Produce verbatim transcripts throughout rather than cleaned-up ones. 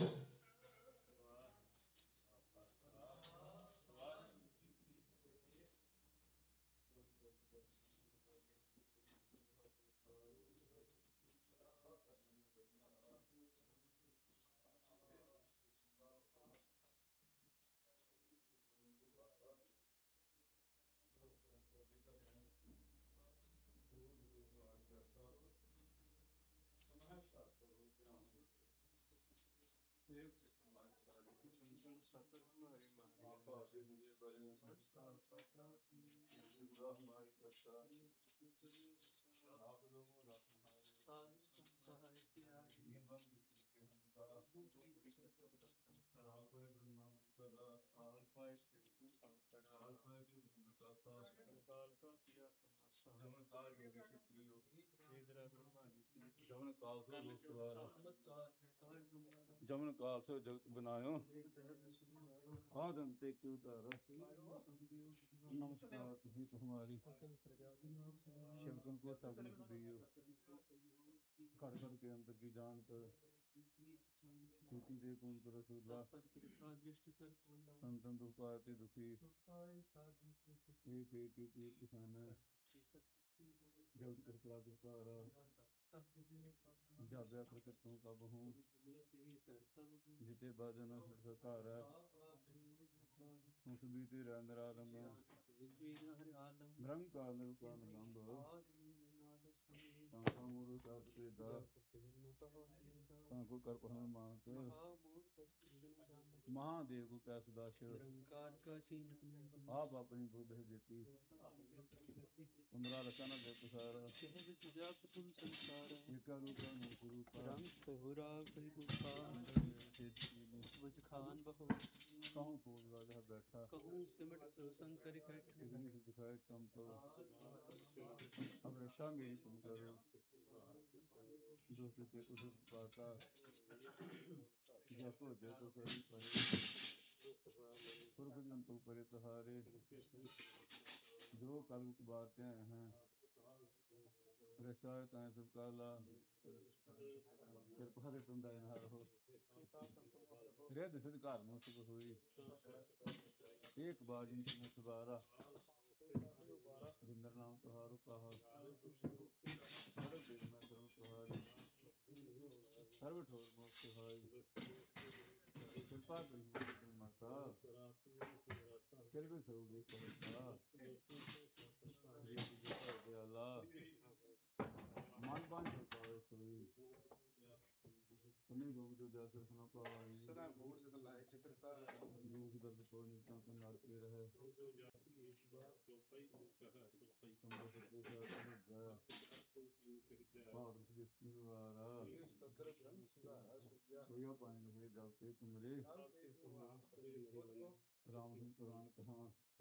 ਜਮਨ ਕਾਲ ਸੋ ਜਗਤ ਬਨਾਇਓ ਆਦਮ ਤੇ ਕਿਉ ਧਾਰਾ ਨਮਸਕਾਰ ਤੁਸੀਂ ਹਮਾਰੀ ਸ਼ਿਵਤਨ ਕੋ ਸਗਲ ਕਬੀਰ ਘੜ ਘੜ ਕੇ ਅੰਦਰ की जान कर स्थिति दे पुंत रसूला संतन दुपाते दुखी एक एक एक किसान जगत करता दुखारा जाब्या प्रकटों कब हूँ जिते बाजन सकार उस बीते रंद्रारम ब्रह्म काल निरुपान लंब कांका मूल सात पे दा कांको कर पहन मानत महादेव को कै सदाशिव आप अपनी बुद्ध है देती पंद्रह रचना दे सारा एका रूपा मूर्ति रूपा खान बहु कहूँ फूल राजा बैठा कहूँ सिमट शंकर इतनी से दिखाए कम तो अब रक्षा में तुम करो जो तुझे उस पाता जपो जपो करी परे पुरख जंतु परे तहारे जो कल बारते हैं रक्षा ताए सब काला कृपा दे तुम दायन हार हो रे दिसद घर मुक्त होई एक बार जिनसे सवारा जिंदर नाम तुहारो कहा बड़े दिन में करूं तुहारी सर्व ठोर मोक्ष तुहारी कृपा करी तुम माता कृपा करोगे कहता दयाला मन बांध पावे सोई तुम्हें रोग जो जाकर सुना पावाई सना मोड़ से तो लाए चित्रता रोग दर्द को निपटा कर लड़ते रहे संबंध के साथ गया और विष्णु द्वारा सोया पाएंगे वे जाते तुमरे राम पुराण कहा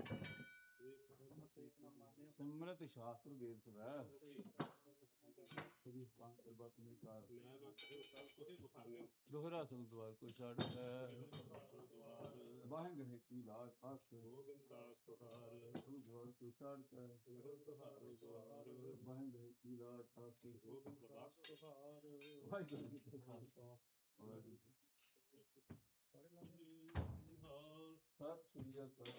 सिमरत शास्त्र वेद सवै श्री पांच बात में कार दोहरा संग द्वार को छाड़ है बाहें गहे की लाज पास तू द्वार को छाड़ है बाहें गहे की लाज पास भाई जी सत श्री अकाल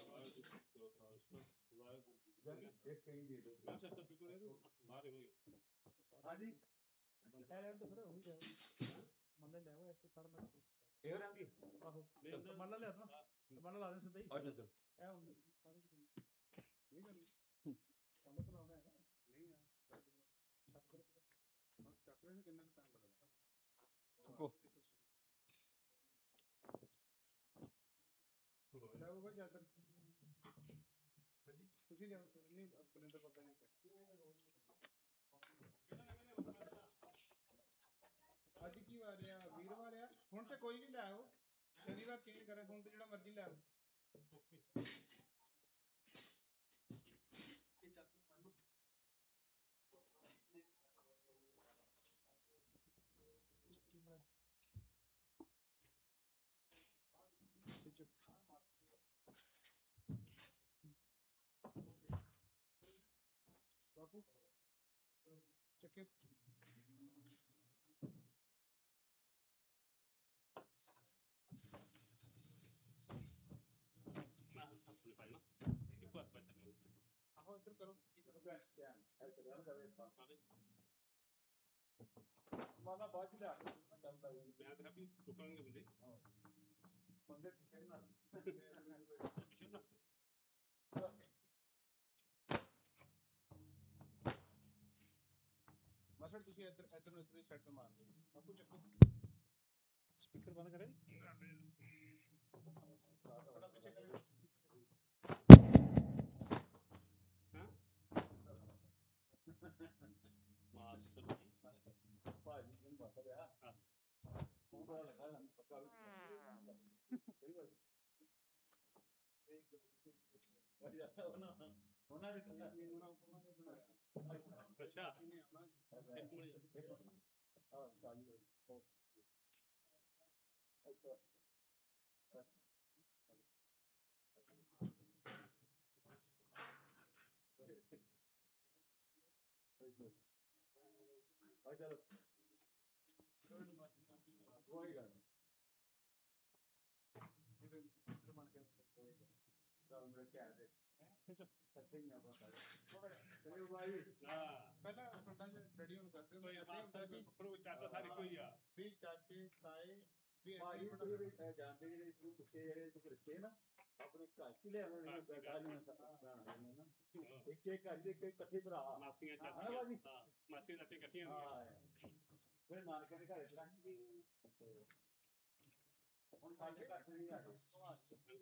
एक कहीं दे दो अच्छा अच्छा बिल्कुल दे दो बाहर हो गया हां जी कह रहे तो फिर हो जाओ ਮੰਨ ਲੈ ਉਹ ਐਸੇ ਸਰ ਮੈਂ ਇਹ ਰਹਿੰਦੀ ਆਹੋ ਮੰਨ ਲੈ ਲਿਆ ਤਾਂ ਮੰਨ ਲਾ ਦੇ ਸਿੱਧਾ ਹੀ ਅੱਛਾ ਅੱਛਾ ਇਹ ਹੁੰਦੀ ਸਾਰੀ ਇਹ ਗੱਲ ਕੰਮ ਤਾਂ ਆਉਣਾ ਹੈ ਨਹੀਂ ਆ ਸੱਤ ਰੁਪਏ ਚੱਕ ਰਹੇ ਕਿੰਨਾ ਟਾਈਮ ਲੱਗਦਾ ਕੋ ਲੈ ਉਹ ਭਾਈ ਜਾਦਰ ਤੁਸੀਂ ਲਿਆਓ ਨਹੀਂ ਬਲਿੰਦਰ ਬਾਬਾ ਜੀ ਅੱਜ ਕੀ ਵਾਰ ਆ ਵੀਰਵਾਰ ਆ ਹੁਣ ਤੇ ਕੋਈ ਵੀ ਲੈ ਆਓ ਸ਼ਨੀਵਾਰ ਚੇਂਜ ਕਰੇ ਹੁਣ ਤੇ ਜਿਹੜਾ ਮਰਜ਼ੀ ਲੈ ਆਓ ਬਾਪੂ ਚੱਕੇ ਕਰੋ ਮਾਨਾ ਬਾਅਦ ਲਿਆ ਮੈਂ ਤਾਂ ਵੀ ਟੁਕਣਗੇ ਬੰਦੇ ਬੰਦੇ ਪਿੱਛੇ ਨਾ ਪਿੱਛੇ ਨਾ ਮਸੜ ਤੁਸੀਂ ਇੱਧਰ ਇੱਧਰ ਨੂੰ ਇੱਧਰ ਸਾਈਡ ਤੋਂ ਮਾਰ ਦਿਓ ਆਪੂ ਚੱਕੋ ਸਪੀਕਰ ਬੰਦ ਕਰੇ ਥੋੜਾ ਪਿੱਛੇ ਕਰਿਓ ਹਾਂ ਮਾਸ ਭਾਜੀ ਨੂੰ ਬਾਤ ਰਿਹਾ ਹਾਂ ਉਹ ਬੜਾ ਲੱਗਾ ਨਾ ਪੱਕਾ ਸਹੀ ਗੱਲ ਵਧੀਆ ਉਹਨਾਂ ਉਹਨਾਂ ਦੇ ਕੰਨਾਂ ਦੀ ਉਹਨਾਂ ਉਹਨਾਂ ਨੇ ਬਣਾਇਆ ਅੱਛਾ ਇੱਕ ਮਿੰਟ ਹਾਂ ਸਾਜੀ ਅੱਛਾ ਆ ਚਲੋ ਕੋਈ ਗੱਲ ਇਹਦੇ ਪ੍ਰਮਾਣ ਕੇ ਗੱਲ ਮੇਰੇ ਖਿਆਲ ਦੇ ਕੱਟੇ ਹੀ ਆਪਾਂ ਚਲੋ ਭਾਈ ਹਾਂ ਪਹਿਲਾਂ ਪਿੰਡਾਂ 'ਚ ਡੈਡੀ ਨੂੰ ਦੱਸਦੇ ਕੋਈ ਹੁੰਦਾ ਸੀ ਪਰ ਚਾਚਾ ਸਾਰੇ ਕੋਈ ਆ ਵੀ ਚਾਚੇ ਤਾਏ ਵੀ ਭਾਈ ਜਾਂਦੇ ਜਿਹੜੇ ਸ਼ੁਰੂ ਪੁੱਛੇ ਜਿਹੜੇ ਬੱਚੇ ਨਾ ਆਪਣੇ ਘਰ ਚ ਲੈ ਆਉਣੇ ਗਾਲੀਆਂ ਬਣਾਉਣਾ ਨਾ ਇੱਕ ਇੱਕ ਘਰ ਦੇ ਇਕੱਠੇ ਭਰਾ ਮਾਸੀਆਂ ਚਾਚੀਆਂ ਹਾਂ ਮਾਸੀ ਚਾਚੇ ਇਕੱਠੀਆਂ ਹਾਂ ਫਿਰ ਨਾਨਕੇ ਦੇ ਘਰ ਚ ਰੱਖ ਕੇ ਹੁਣ ਸਾਡੇ ਘਰ ਨਹੀਂ ਆ ਗਏ ਹਾਂ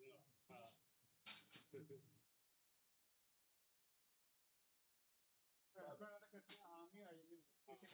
ਭੈਣਾਂ ਤਾਂ ਇਕੱਠੇ ਆਮ ਹੀ ਆਏ ਨੇ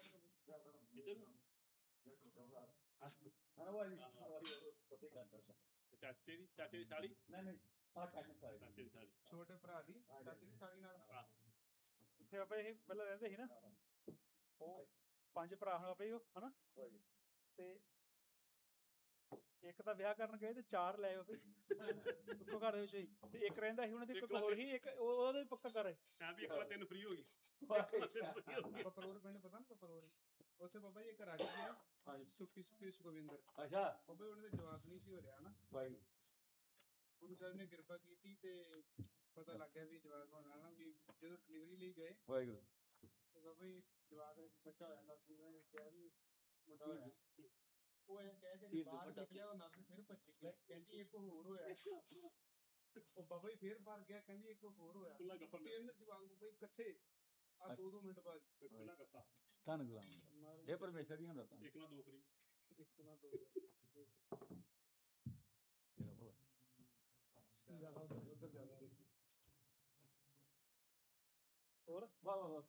ਚਾਚੇ ਦੀ ਚਾਚੇ ਦੀ ਸਾਲੀ ਨਹੀਂ ਨਹੀਂ ਚਾਚੇ ਦੀ ਸਾਲੀ ਛੋਟੇ ਭਰਾ ਦੀ ਚਾਚੇ ਦੀ ਸਾਲੀ ਨਾਲ ਉੱਥੇ ਆਪਾਂ ਇਹ ਪਹਿਲਾਂ ਰਹਿੰਦੇ ਸੀ ਨਾ ਉਹ ਪੰਜ ਭਰਾ ਹੁਣ ਆਪਾਂ ਉਹ ਹਨਾ ਤੇ ਇੱਕ ਤਾਂ ਵਿਆਹ ਕਰਨ ਗਏ ਤੇ ਚਾਰ ਲੈ ਆਏ ਇੱਕੋ ਘਰ ਦੇ ਵਿੱਚ ਹੀ ਤੇ ਇੱਕ ਰਹਿੰਦਾ ਸੀ ਉਹਨਾਂ ਦੀ ਇੱਕ ਹੋਰ ਸੀ ਇੱਕ ਉਹਦਾ ਵੀ ਪੱਕਾ ਘਰ ਹੈ ਵੀ ਇੱਕ ਵਾਰ ਤਿੰਨ ਫ੍ਰੀ ਹੋ ਗਈ ਪਪਰੋਰ ਪਿੰਡ ਪਤਾ ਨਾ ਪਪਰੋਰ ਉੱਥੇ ਬਾਬਾ ਜੀ ਇੱਕ ਰਾਜੀ ਗਿਆ ਸੁਖੀ ਸੁਖੀ ਸੁਖਵਿੰਦਰ ਅੱਛਾ ਬਾਬਾ ਉਹਨਾਂ ਦੇ ਜਵਾਬ ਨਹੀਂ ਸੀ ਹੋ ਰਿਹਾ ਨਾ ਭਾਈ ਗੁਰੂ ਸਾਹਿਬ ਨੇ ਕਿਰਪਾ ਕੀਤੀ ਤੇ ਪਤਾ ਲੱਗ ਗਿਆ ਵੀ ਜਵਾਬ ਹੋਣਾ ਨਾ ਵੀ ਜਦੋਂ ਡਿਲੀਵਰੀ ਲਈ ਗਏ ਵਾਹਿਗੁਰੂ ਤੇ ਬਾਬਾ ਜੀ ਜਵਾਬ ਬੱਚਾ ਹੋਇਆ ਨਾ ਉਹਨੇ ਕਿਹਾ ਵੀ ਮੁੰਡਾ ਹੋਇਆ ਉਹ ਇਹ ਕਹਿ ਕੇ ਬਾਹਰ ਨਿਕਲਿਆ ਉਹ ਨੱਸ ਫਿਰ ਭੱਜ ਗਿਆ ਕਹਿੰਦੀ ਇੱਕ ਹੋਰ ਹੋਇਆ ਉਹ ਬਾਬਾ ਜੀ ਫੇਰ ਬਾਹਰ ਗਿਆ ਕਹਿੰਦੀ ਇੱਕ ਹੋਰ ਹੋਇਆ ਤਿੰਨ ਜਵਾਬ ਬਾਬਾ ਇਕੱਠੇ ਆ ਦੋ ਦੋ ਮਿੰਟ ਬਾਅਦ ਧੰਨ ਗੁਲਾਮ ਇਹ ਪਰਮੇਸ਼ਰ ਦੀਆਂ ਦਾਤਾਂ ਇੱਕ ਨਾ ਦੋ ਫਰੀ ਇੱਕ ਨਾ ਦੋ ਹੋਰ ਵਾਹ ਵਾਹ ਵਾਹ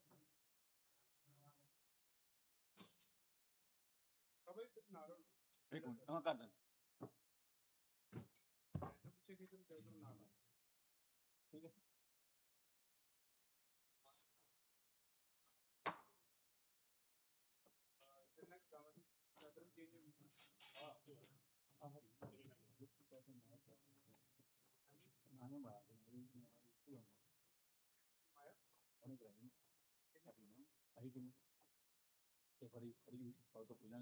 ਬਾਬਾ ਜੀ ਨਾਲ ਇੱਕ ਮਿੰਟ ਹਾਂ ਕਰ ਦਾਂ ਪਿੱਛੇ ਕੀ ਤੁਮ ਜਲਦ ਨਾਲ ਠੀਕ ਹੈ ਬੜੀ ਬੜੀ ਬਹੁਤ ਪਹਿਲਾਂ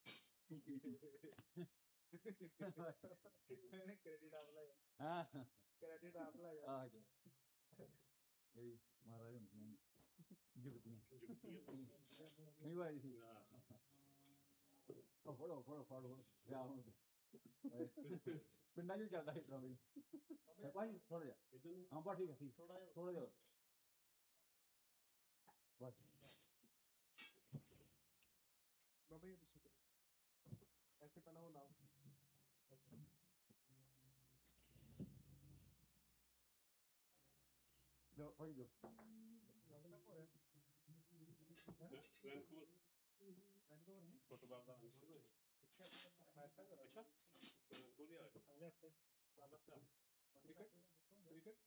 ਕ੍ਰੈਡਿਟ ਆਪ ਲੈ ਹਾਂ ਕ੍ਰੈਡਿਟ ਆਪ ਲੈ ਆ ਇਹ ਮਹਾਰਾਜ ਹੁੰਦੀਆਂ ਜੁਗਤੀਆਂ ਨਹੀਂ ਵਾਰੀ ਸੀ ਉਹ ਫੜੋ ਫੜੋ ਫੜੋ ਵਿਆਹ ਹੋ ਪਿੰਡਾਂ 'ਚ ਚੱਲਦਾ ਇਸ ਤਰ੍ਹਾਂ ਵੀ ਭਾਈ ਥੋੜਾ ਜਿਹਾ ਹਾਂ ਬਸ ਠੀਕ ਹੈ ਠੀਕ ਥੋੜਾ ਜਿਹਾ ਥੋੜਾ ਜਿਹਾ ਬਸ ਬਾਬਾ ਜੀ ਤੁਸੀਂ ऐसे करना हो नाम लो भाई लो फुटबॉल का अच्छा गोली आ गया अच्छा क्रिकेट क्रिकेट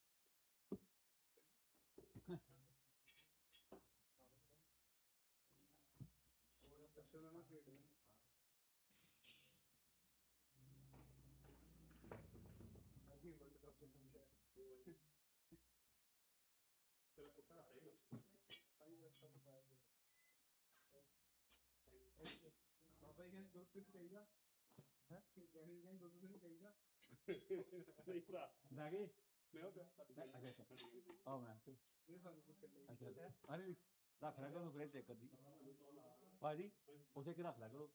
ਬਾਬਾ ਜੀ ਦੁੱਧ ਦੁੱਧ ਚਾਹੀਦਾ ਹੈ ਕਹਿੰਦੇ ਦੁੱਧ ਦੁੱਧ ਚਾਹੀਦਾ ਨਹੀਂ ਭਰਾ ਲੈ ਗਏ ਆਹ ਮੈਂ ਅੱਛਾ ਅਰੇ ਰੱਖ ਲੈ ਕਰੋ ਫ੍ਰਿਜ ਚੈੱਕ ਕਰਦੀ ਭਾਜੀ ਉਸੇ ਕਿ ਰੱਖ ਲੈ ਕਰੋ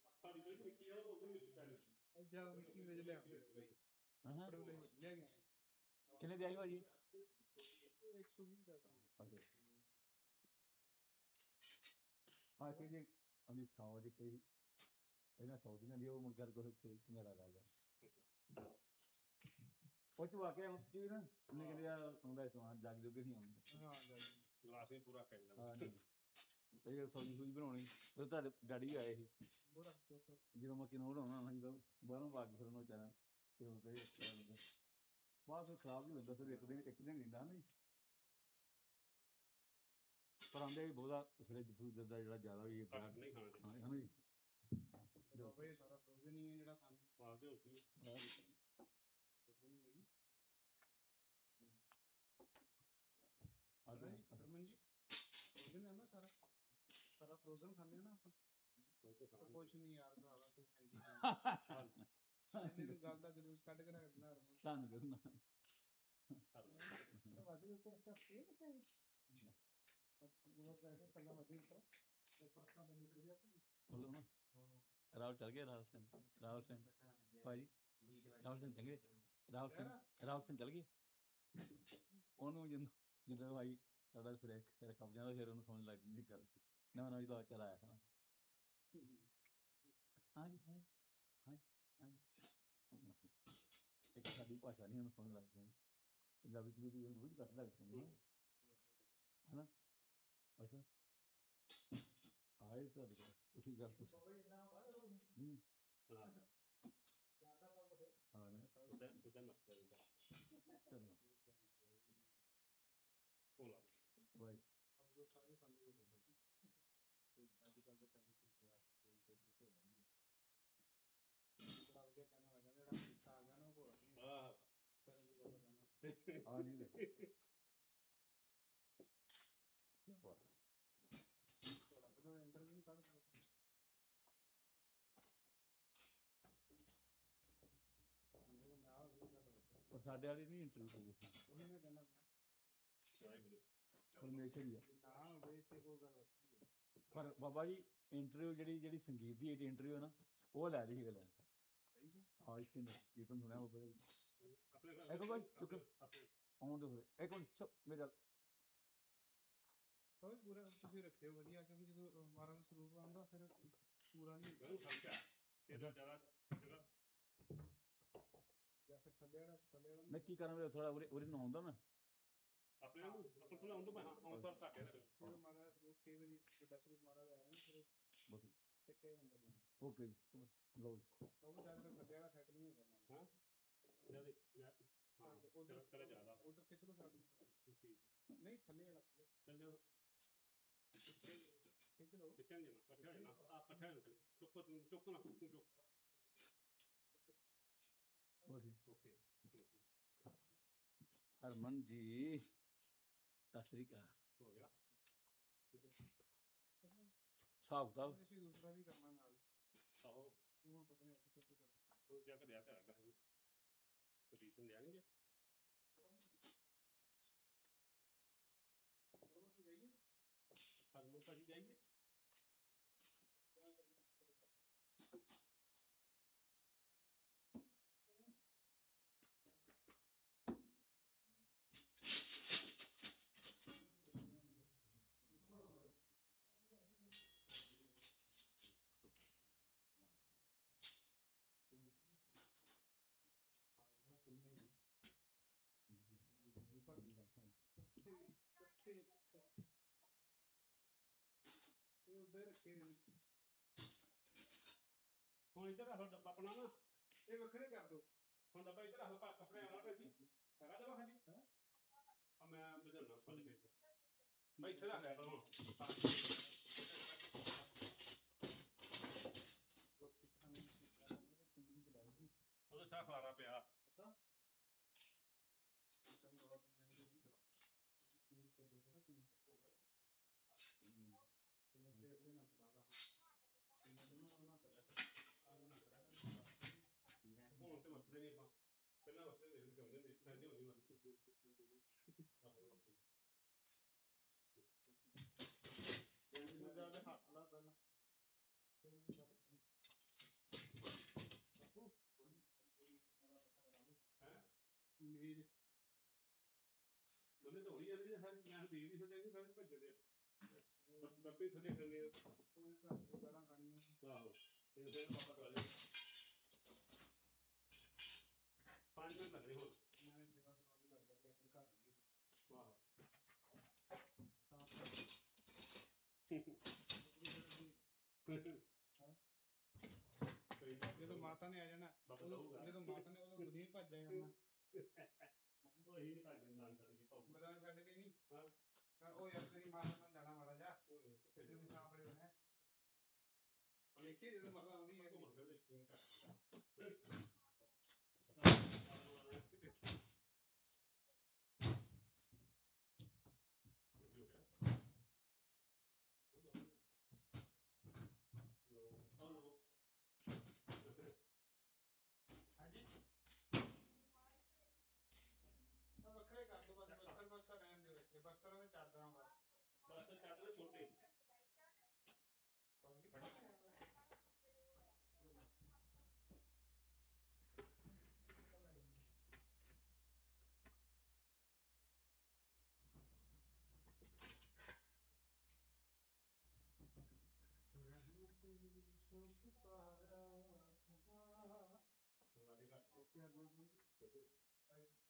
ਕਿੰਨੇ ਦੀ ਆਈ ਭਾਜੀ ਹਾਂ ਠੀਕ ਜੀ ਅਮਿਤ ਖਾਓ ਜੀ ਕੋਈ ਇਹਨਾਂ ਸੌ ਦਿਨਾਂ ਦੀ ਉਹ ਮੁਰਗਾ ਕੋਲ ਤੇ ਮੇਰਾ ਰਹਿ ਗਿਆ ਉਹ ਚ ਵਾਕਿਆ ਉਸ ਜੀ ਨਾ ਉਹਨੇ ਕਹਿੰਦੇ ਆ ਉਹਦਾ ਸਮਾਨ ਜੱਗ ਜੁਗੇ ਨਹੀਂ ਆਉਂਦਾ ਹਾਂ ਗਲਾਸ ਹੀ ਪੂਰਾ ਕਰਨਾ ਹਾਂ ਨਹੀਂ ਇਹ ਸਬਜ਼ੀ ਸੁਬਜ਼ੀ ਬਣਾਉਣੀ ਤੇ ਤੁਹਾਡੇ ਡੈਡੀ ਆਏ ਸੀ ਜਦੋਂ ਮੈਂ ਕਿਨੂੰ ਬਣਾਉਣਾ ਜਦੋਂ ਬਾਹਰੋਂ ਪਾ ਕੇ ਫਿਰ ਉਹਨੂੰ ਚਾਹਣਾ ਤੇ ਉਹ ਤੇ ਬਾਅਦ ਫਿਰ ਖਰਾਬ ਨਹੀਂ ਹੁੰਦਾ ਫਿਰ ਇੱਕ ਦਿਨ ਇੱਕ ਦਿਨ ਲੈਂਦਾ ਨਹੀਂ ਪਰ ਆਂਦੇ ਵੀ ਬਹੁਤਾ ਫਰਿੱਜ ਫਰੂਜ ਦਾ ਜਿਹੜਾ ਜ਼ਿਆਦਾ ਵੀ ਨਹੀਂ ਖਾਣਾ ਹਾਂ ਹੈ ਨਾ ਜੀ ਸਾਰਾ ਫਰੋਜ਼ਨ ਹੀ ਹੈ ਜਿਹੜਾ ਖਾਂਦੇ ਸਾਰਾ ਫਰੋਜ਼ਨ ਖਾਂਦੇ ਨਾ ਆਪਾਂ ਕੁਛ ਨਹੀਂ ਯਾਰ ਭਰਾਵਾ ਤੂੰ ਖਾਂਦੀ ਇਹਨੇ ਗੱਲ ਦਾ ਜਲੂਸ ਕੱਢ ਕੇ ਰੱਖਣਾ ਧੰਨ ਕਰਨਾ ਰਾਹੁਲ ਚੱਲ ਗਿਆ ਰਾਹੁਲ ਸਿੰਘ ਰਾਹੁਲ ਸਿੰਘ ਭਾਜੀ ਰਾਹੁਲ ਸਿੰਘ ਚੰਗੇ ਰਾਹੁਲ ਸਿੰਘ ਰਾਹੁਲ ਸਿੰਘ ਚੱਲ ਗਏ ਉਹਨੂੰ ਜਦੋਂ ਜਦੋਂ ਭਾਈ ਸਾਡਾ ਫਿਰ ਫਿਰ ਕਬਜ਼ਿਆਂ ਦਾ ਫਿਰ ਉਹਨੂੰ ਸਮਝ ਲੱਗ ਜਾਂਦੀ ਗੱਲ ਨਵਾਂ ਨਵਾਂ ਜਦੋਂ ਚੱਲ ਆਇਆ ਹਾਂ ਹਾਂਜੀ ਹਾਂ ਹਾਂ ਇੱਕ ਸਾਡੀ ਭਾਸ਼ਾ ਨਹੀਂ ਉਹਨੂੰ ਸਮਝ ਲੱਗਦੀ ਪੰਜਾਬੀ ਚ ਵੀ ਉਹਨੂੰ ਘੱਟ ਲੱਗ ਜਾਂਦੀ ਹੈ ਨਾ ਅੱਛਾ ਆਏ ਤੁਹਾਡੇ ਕੋਲ ਉਠੀ ਗੱਲ ਤੁਸੀਂ ਹੂੰ ਹਾਂ ਹਾਂ ਉਹਦਾ ਉਹਦਾ ਮਸਲਾ ਹੁੰਦਾ ਚਲੋ ਹੋਲਾ ਵਾਈ ਸਾਡੇ ਵਾਲੀ ਨਹੀਂ ਇੰਟਰਵਿਊ ਪਰਮੇਸ਼ਰ ਹੀ ਆ ਪਰ ਬਾਬਾ ਜੀ ਇੰਟਰਵਿਊ ਜਿਹੜੀ ਜਿਹੜੀ ਸੰਗੀਤ ਦੀ ਇੰਟਰਵਿਊ ਨਾ ਉਹ ਲੈ ਲਈ ਸੀ ਗੱਲ ਹਾਂ ਇਸ ਨੇ ਇਹ ਤਾਂ ਸੁਣਿਆ ਬਾਬਾ ਇੱਕ ਵਾਰ ਚੁੱਕ ਆਉਣ ਦੋ ਇੱਕ ਮਿੰਟ ਮੇਰਾ ਹੋਏ ਪੂਰਾ ਤੁਸੀਂ ਰੱਖਿਓ ਵਧੀਆ ਕਿਉਂਕਿ ਜਦੋਂ ਮਾਰਨ ਸਰੂਪ ਆਉਂਦਾ ਫਿਰ ਪੂਰਾ ਨਹੀਂ ਹੁੰਦਾ ਇਹਦਾ ਜ਼ਿਆਦਾ ਜਾਂ ਫਿਰ ਥੱਲੇ ਵਾਲਾ ਥੱਲੇ ਵਾਲਾ ਮੈਂ ਕੀ ਕਰਾਂ ਥੋੜਾ ਉਰੇ ਉਰੇ ਨੂੰ ਆਉਂਦਾ ਮੈਂ ਆਪਣੇ ਨੂੰ ਆਪਣੇ ਤੋਂ ਆਉਂਦਾ ਮੈਂ ਆਉਂ ਤਾਂ ਘੱਟ ਹੈ ਫਿਰ ਮਾਰਾ ਸਰੂਪ ਕਈ ਵਾਰੀ ਵੱਡਾ ਸਰੂਪ ਮਾਰਾ ਆਇਆ ਨਾ ਫਿਰ ਬਸ ਟਿੱਕੇ ਹੁੰਦਾ ਓਕੇ ਲਓ ਉਹ ਜ਼ਿਆਦਾ ਥੱਲੇ ਵਾਲਾ ਸੈੱਟ ਨਹੀਂ ਹੁੰਦਾ ਹਾਂ ਜਿਆਦਾ ਹਾਂ ਉਧਰ ਕਰੇ ਜ਼ਿਆਦਾ ਉਧਰ ਕਿੱਥੇ ਨੂੰ ਸਾਡ ਨਹੀਂ ਥੱਲੇ ਵਾਲਾ ਥੱਲੇ ਖਿੱਚ ਲਓ ਖਿੱਚਾਂ ਨਾ ਇਕੱਠਾ ਨਾ ਆ ਇਕੱਠਾ ਨਾ ਚੁੱਕ ਚੁੱਕ ਨਾ ਚੁੱਕ ਓਕੇ ਹਰਮਨ ਜੀ ਸਤਿ ਸ੍ਰੀ ਅਕਾਲ ਹੋ ਗਿਆ ਸਾਬ ਤਾਂ ਅਸੀਂ ਦੂਸਰਾ ਵੀ ਕਰਨਾ ਨਾਲ ਆਹੋ ਉਹ ਪਤਾ ਨਹੀਂ ਕਿੱਥੇ ਉਹ ਜਾ ਕੇ ਦਿਆ ਕਰਾਂਗਾ ਪੋਜੀਸ਼ਨ ਦੇਣਗੇ ਹਰਮਨ ਭਾਜੀ ਜਾਈਏ ਹੁਣ ਇੱਧਰ ਰੱਖ ਡੱਬਾ ਆਪਣਾ ਨਾ ਇਹ ਵੱਖਰੇ ਕਰ ਦੋ ਹੁਣ ਡੱਬਾ ਇੱਧਰ ਰੱਖ ਕੱਪੜੇ ਵਾਲਾ ਭਾਜੀ ਹੈਗਾ ਡੱਬਾ ਖਾਲੀ ਆ ਮੈਂ ਬਜਾਉਣਾ ਪਾ ਕੇ ਭਾਈ ਇੱਥੇ ਰੱਖ ਲਿਆ ਕਰੋ ਉਹਦੇ ਸਾਹ ਖਲਾਰਾ ਪਿਆ ਅੱਛਾ ਹੁਣ ਤੇ ਵਰਤਦੇ ਨਹੀਂ ਆਪਾਂ ਪਹਿਲਾਂ ਵਰਤਦੇ ਸੀ ਕਹਿੰਦੇ ਦੇਖਣਾ ਨਹੀਂ ਹੋਣੀ ਬੰਦੇ ਤਾਂ ਹੋਈ ਜਾਂਦੇ ਸਾਰੇ ਮੈਂ ਦੇਖ ਨਹੀਂ ਸੋਚਿਆ ਸਾਰੇ ਭੱਜਦੇ ਬਸ ਕੱਪੇ ਥੱਲੇ ਕਰਨੇ ਆਹੋ ਤੇ ਫਿਰ ਪਾਪਾ ਕਰ ਲਿਆ ਪੰਜ ਮਿੰਟ ਲੱਗਦੇ ਹੋਰ ਵਾਹ ਜਦੋਂ ਮਾਤਾ ਨੇ ਆ ਜਾਣਾ ਉਦੋਂ ਜਦੋਂ ਮਾਤਾ ਨੇ ਉਦੋਂ ਵਧੀਆ ਭੱਜ ਜਾਣਾ ਉਹ ਹੀ ਭੱਜ ਨਾਲ ਕਰਕੇ ਮੈਦਾਨ ਛੱਡ ਕੇ ਨਹੀਂ ਉਹ ਯਾਰ ਤੇਰੀ ਮਾਤਾ ਨਾਲ ਜਾਣਾ ਮਾੜਾ ਜਾ ਤੁਸੀਂ ਸਾਹਮਣੇ ਹੋਣਾ ਦੇਖੀ ਜਦੋਂ ਮਾਤਾ ਆਉਂਦੀ ਹੈ ਘੁੰਮਣ ਫਿਰਨ ਦੇ ਸ਼ੌਕੀਨ ਕਰ ਵੱਖਰੇ ਕਰ ਦੋ ਬਸ ਬਸਤਰ ਬਸਤਰ ਰਹਿਣ ਦਿਓ ਇੱਥੇ ਬਸਤਰਾਂ ਦੇ ਚਾਦਰਾਂ ਬਸ ਬਸ ਤਾਂ ਚਾਦਰ ਛੋਟੇ Okay,